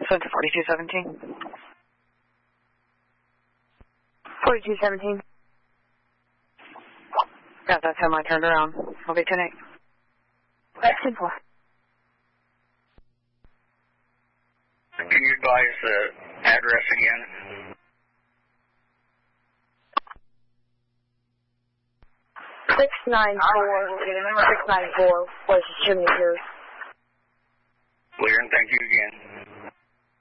Sent to 4217. 4217. Got that 10 line turned around. I'll be 10-8. That's 10-4. Can you advise the address again? Six nine four was Chimney Piers. Clear, and thank you again.